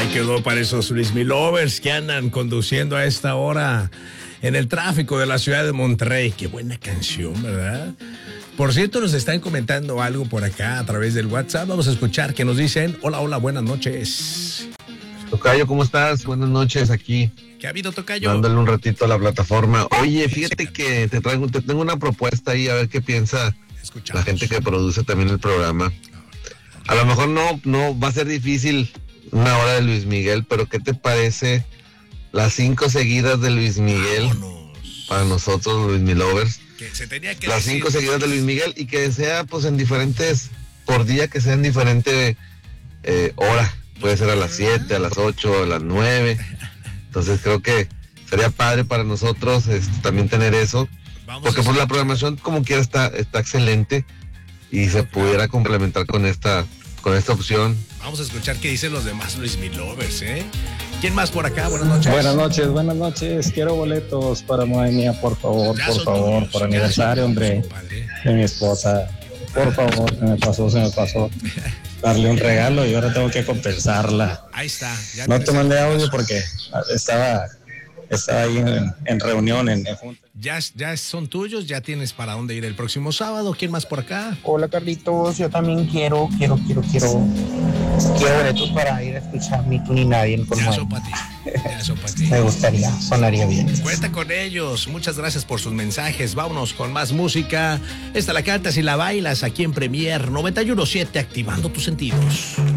Ahí quedó para esos Luis Mi Lovers que andan conduciendo a esta hora en el tráfico de la ciudad de Monterrey. Qué buena canción, ¿verdad? Por cierto, nos están comentando algo por acá a través del WhatsApp. Vamos a escuchar que nos dicen: hola, hola, buenas noches. Tocayo, ¿cómo estás? Buenas noches, aquí. ¿Qué ha habido, Tocayo? Dándole un ratito a la plataforma. Oye, fíjate que te tengo una propuesta ahí, a ver qué piensa la gente que produce también el programa. A lo mejor no va a ser difícil una hora de Luis Miguel, pero ¿qué te parece las 5 seguidas de Luis Miguel? Vámonos. Para nosotros, Luis Mi Lovers. Que se tenía que las 5 seguidas de Luis Miguel y que sea pues en diferentes, por día que sea en diferente hora. Puede ser a las 7, a las 8, a las 9. Entonces creo que sería padre para nosotros también tener eso. Porque pues la programación como quiera está excelente y se pudiera complementar con esta opción. Vamos a escuchar qué dicen los demás Luis Mi Lovers, ¿eh? ¿Quién más por acá? Buenas noches. Buenas noches. Quiero boletos para Moenia, por favor, por aniversario, hombre, de mi esposa. Por favor, se me pasó. Darle un regalo y ahora tengo que compensarla. Ahí está. No te mandé audio porque estaba ahí en reunión, en junta. Ya son tuyos, ya tienes para dónde ir el próximo sábado. ¿Quién más por acá? Hola, Carlitos, yo también quiero boletos para ir a escuchar Ni Tú Ni Nadie con Ya Moenia. son para ti. Me gustaría, sonaría bien. Cuenta con ellos. Muchas gracias por sus mensajes. Vámonos con más música. Esta la cantas y la bailas aquí en Premier 91.7, activando tus sentidos.